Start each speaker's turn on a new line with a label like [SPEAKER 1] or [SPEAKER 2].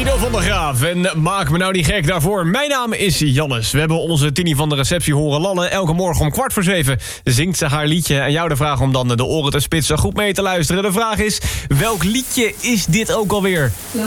[SPEAKER 1] Tino van der Graaf en maak me nou niet gek daarvoor. Mijn naam is Jannes. We hebben onze Tini van de receptie horen lallen. Elke morgen om 6:15 zingt ze haar liedje. En jou de vraag om dan de oren te spitsen goed mee te luisteren. De vraag is, welk liedje is dit ook alweer?